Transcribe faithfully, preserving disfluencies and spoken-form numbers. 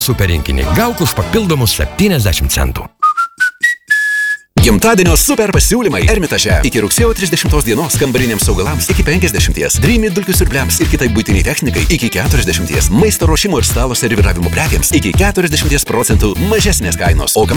Super rinkinį gauk už papildomus septyniasdešimt centų. Gimtadienio super pasiūlymai Ermitaže. Iki rugsėjo trisdešimtos dienos kambariniams augalams iki penkiasdešimties, Dreamy dulkių siurbliams ir kitai buitiniai technikai iki keturiasdešimties, maisto ruošimo ir stalo serviravimo prekiams iki keturiasdešimties procentų mažesnės kainos. O